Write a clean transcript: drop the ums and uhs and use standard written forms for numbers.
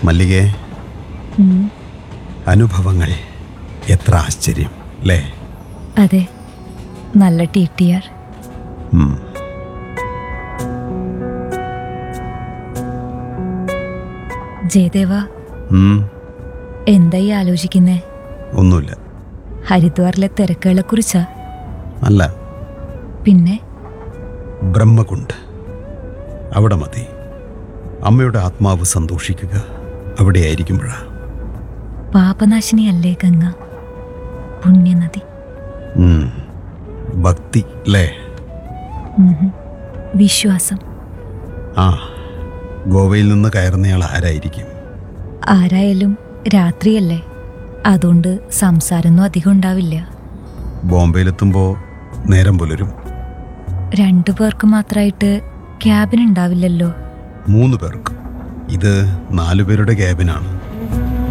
മല്ലികേ, ഉം, അനുഭവങ്ങൾ എത്ര ആശ്ചര്യം അല്ലേ? അതെ, നല്ല TTR. ഉം. ജയദേവ, ഉം. എന്തായി ആലോചിക്കുന്നേ? ഒന്നുമില്ല. ഹരിദ്വാറിലെ തിരക്കുകളെ കുറിച്ചാ? അല്ല, പിന്നെ? ബ്രഹ്മകുണ്ട്. അവിടെ മതി. അമ്മയുടെ ആത്മാവ് സന്തോഷിക്കുക അവിടെയായിരിക്കുമ്പോഴാ. പാപനാശിനിയല്ലേ ഗംഗ, പുണ്യനദി. ഉം. ഭക്തി അല്ലേ? ഉം, വിശ്വാസം. ആ, ഗോവയിൽ നിന്ന് കയറുന്നയാൾ ആരായിരിക്കും? ആരായാലും രാത്രിയല്ലേ, അതുകൊണ്ട് സംസാരമൊന്നും അധികം ഉണ്ടാവില്ല. ബോംബെയിലെത്തുമ്പോൾ നേരം പുലരും. 2 പേർക്ക് മാത്രമായിട്ട് ക്യാബിൻ ഉണ്ടാവില്ലല്ലോ. 3 പേർക്ക്. ഇത് 4 പേരുടെ ക്യാബിനാണ്.